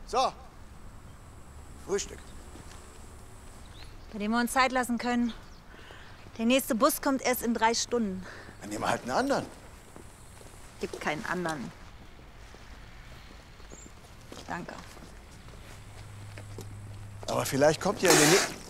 So. Frühstück. Bei dem wir uns Zeit lassen können. Der nächste Bus kommt erst in 3 Stunden. Dann nehmen wir halt einen anderen. Gibt keinen anderen. Danke. Aber vielleicht kommt ja in den nächsten...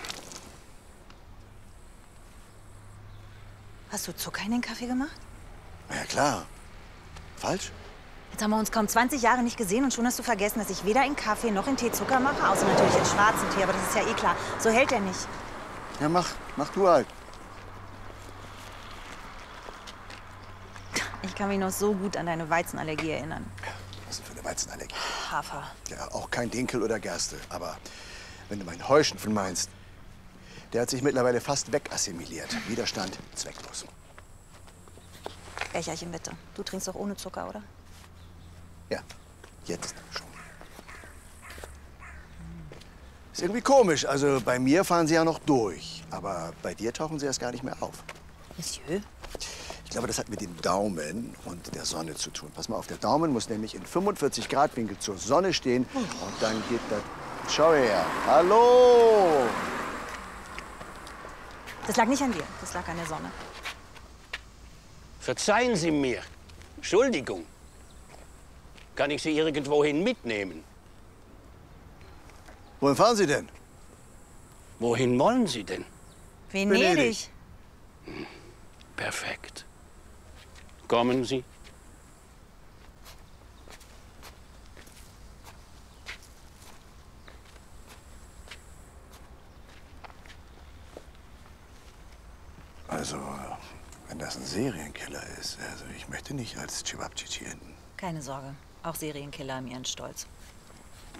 Hast du Zucker in den Kaffee gemacht? Ja, klar. Falsch? Jetzt haben wir uns kaum 20 Jahre nicht gesehen und schon hast du vergessen, dass ich weder in Kaffee noch in Tee Zucker mache. Außer natürlich in schwarzen Tee, aber das ist ja eh klar. So hält er nicht. Ja, mach du halt. Ich kann mich noch so gut an deine Weizenallergie erinnern. Was ist denn für eine Weizenallergie? Hafer. Ja, auch kein Dinkel oder Gerste. Aber wenn du meinen Heuschnupfen meinst, der hat sich mittlerweile fast wegassimiliert. Widerstand zwecklos. Becherchen bitte. Du trinkst doch ohne Zucker, oder? Ja, jetzt schon. Ist irgendwie komisch. Also bei mir fahren sie ja noch durch. Aber bei dir tauchen sie erst gar nicht mehr auf. Monsieur? Ich glaube, das hat mit dem Daumen und der Sonne zu tun. Pass mal auf, der Daumen muss nämlich in 45 Grad Winkel zur Sonne stehen. Und dann geht das... Schau her. Hallo! Das lag nicht an dir. Das lag an der Sonne. Verzeihen Sie mir. Entschuldigung. Kann ich Sie irgendwohin mitnehmen? Wohin fahren Sie denn? Wohin wollen Sie denn? Venedig. Perfekt. Kommen Sie. Also, wenn das ein Serienkiller ist, also ich möchte nicht als Cevapcici enden. Keine Sorge. Auch Serienkiller haben ihren Stolz.